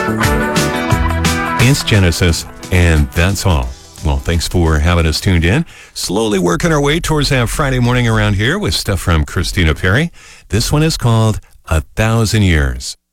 It's Genesis, and that's all. Well, thanks for having us tuned in. Slowly working our way towards that Friday morning around here with stuff from Christina Perri. This one is called 1,000 Years.